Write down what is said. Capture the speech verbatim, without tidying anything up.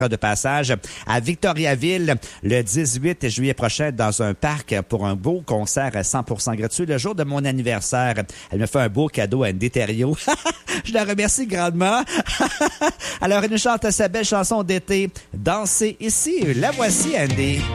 de passage à Victoriaville le dix-huit juillet prochain dans un parc pour un beau concert à cent pour cent gratuit le jour de mon anniversaire. Elle me fait un beau cadeau à Andy Thériault. Je la remercie grandement. Alors, elle nous chante sa belle chanson d'été, Danser ici. La voici, Andy.